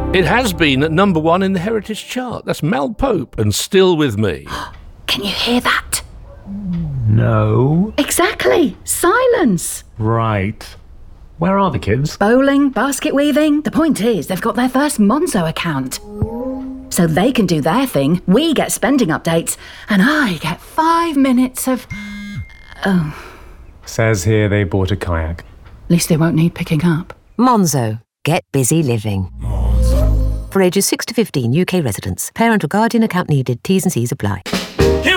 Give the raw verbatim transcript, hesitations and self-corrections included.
It has been at number one in the Heritage chart. That's Mel Pope and Still With Me. Can you hear that? No. Exactly. Silence. Right. Where are the kids? Bowling, basket weaving. The point is, they've got their first Monzo account. So they can do their thing, we get spending updates, and I get five minutes of... Oh. Says here they bought a kayak. At least they won't need picking up. Monzo. Get busy living. For ages six to fifteen, U K residents. Parent or guardian account needed. T's and C's apply.